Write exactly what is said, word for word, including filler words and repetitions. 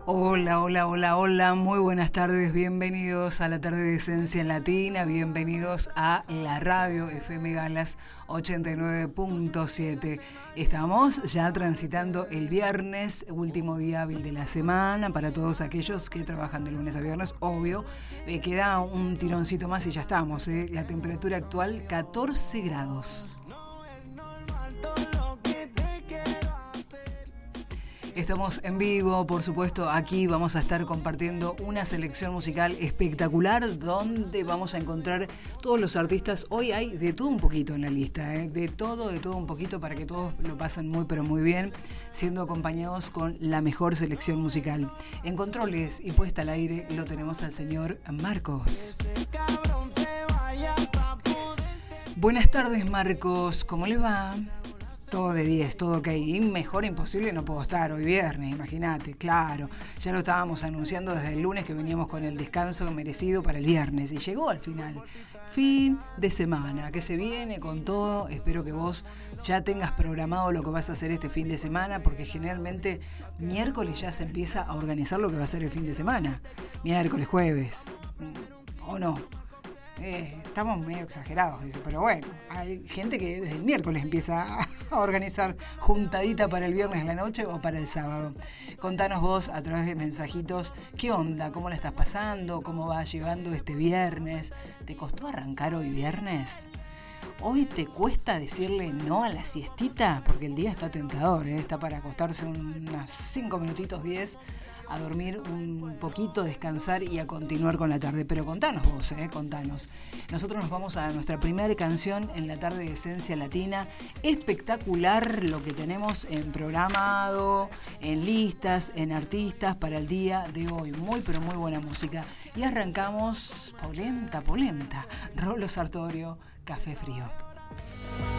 Hola, hola, hola, hola, muy buenas tardes, bienvenidos a la tarde de Esencia Latina, bienvenidos a la radio F M Galas ochenta y nueve punto siete. Estamos ya transitando el viernes, último día hábil de la semana, para todos aquellos que trabajan de lunes a viernes, obvio, eh, queda un tironcito más y ya estamos, eh. La temperatura actual catorce grados. Estamos en vivo, por supuesto, aquí vamos a estar compartiendo una selección musical espectacular donde vamos a encontrar todos los artistas. Hoy hay de todo un poquito en la lista, ¿eh? de todo, de todo un poquito para que todos lo pasen muy pero muy bien, siendo acompañados con la mejor selección musical. En controles y puesta al aire lo tenemos al señor Marcos. Buenas tardes, Marcos, ¿cómo le va? Todo de diez, todo ok. Y mejor imposible no puedo estar hoy viernes, imagínate, claro. Ya lo estábamos anunciando desde el lunes que veníamos con el descanso merecido para el viernes. Y llegó al final. Fin de semana, que se viene con todo. Espero que vos ya tengas programado lo que vas a hacer este fin de semana, porque generalmente miércoles ya se empieza a organizar lo que va a ser el fin de semana. Miércoles, jueves. ¿O no? Eh, estamos medio exagerados, dice, pero bueno, hay gente que desde el miércoles empieza a organizar juntadita para el viernes en la noche o para el sábado. Contanos vos a través de mensajitos, ¿qué onda? ¿Cómo la estás pasando? ¿Cómo vas llevando este viernes? ¿Te costó arrancar hoy viernes? ¿Hoy te cuesta decirle no a la siestita? Porque el día está tentador, ¿eh? Está para acostarse unas cinco minutitos, diez, a dormir un poquito, descansar y a continuar con la tarde. Pero contanos vos, eh, contanos. Nosotros nos vamos a nuestra primera canción en la tarde de Esencia Latina. Espectacular lo que tenemos en programado, en listas, en artistas para el día de hoy. Muy, pero muy buena música. Y arrancamos polenta, polenta. Rolo Sartorio, Café Frío.